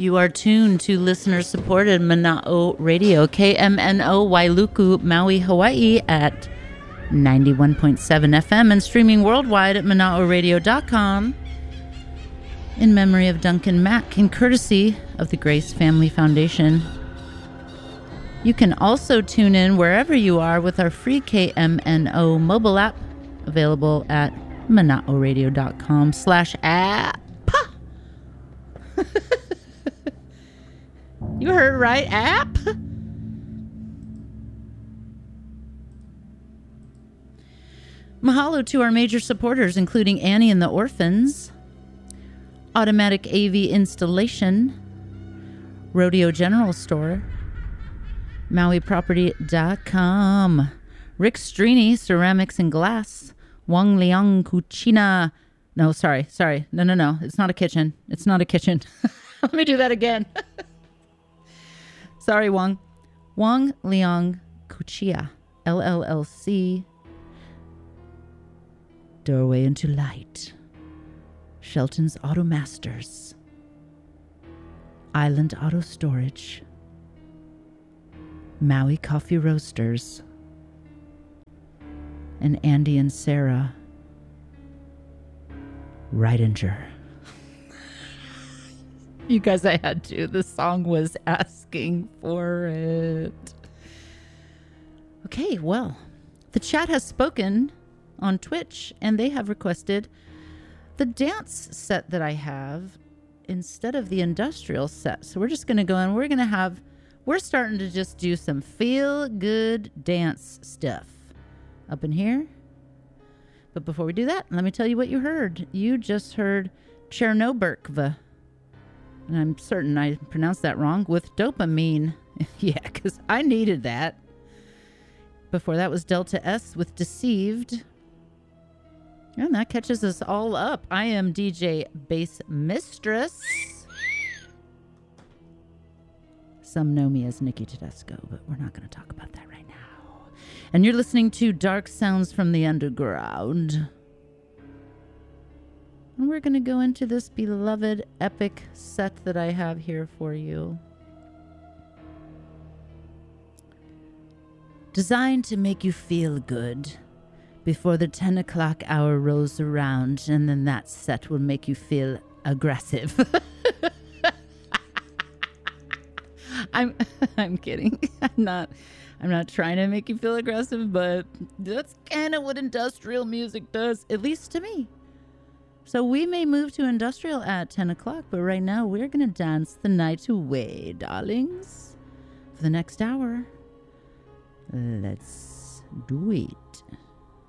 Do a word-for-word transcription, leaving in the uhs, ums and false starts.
You are tuned to listener-supported Mana'o Radio, K M N O Wailuku, Maui, Hawaii at ninety-one point seven F M and streaming worldwide at mana'o radio dot com in memory of Duncan Mack and courtesy of the Grace Family Foundation. You can also tune in wherever you are with our free K M N O mobile app available at mana'o radio dot com slash app. You heard right, app. Mahalo to our major supporters, including Annie and the Orphans, Automatic A V Installation, Rodeo General Store, Maui Property dot com, Rick Strini, Ceramics and Glass, Wang Liang Cucina. No, sorry, sorry. No, no, no. It's not a kitchen. It's not a kitchen. Let me do that again. Sorry, Wang. Wang Liang Cucina, L L L C, Doorway into Light, Shelton's Auto Masters, Island Auto Storage, Maui Coffee Roasters, and Andy and Sarah Ridinger. You guys, I had to. The song was asking for it. Okay, well, the chat has spoken on Twitch, and they have requested the dance set that I have instead of the industrial set. So we're just going to go and we're going to have, we're starting to just do some feel-good dance stuff up in here. But before we do that, let me tell you what you heard. You just heard Chernobyl, and I'm certain I pronounced that wrong, with Dopamine. Yeah, because I needed that. Before that was Delta S with Deceived. And that catches us all up. I am D J Bass Mistress. Some know me as Nikki Tedesco, but we're not going to talk about that right now. And you're listening to Dark Sounds from the Underground. And we're going to go into this beloved epic set that I have here for you. Designed to make you feel good before the ten o'clock hour rolls around, and then that set will make you feel aggressive. I'm I'm kidding. I'm not I'm not trying to make you feel aggressive, but that's kind of what industrial music does, at least to me. So we may move to industrial at ten o'clock, but right now we're going to dance the night away, darlings. For the next hour, let's do it.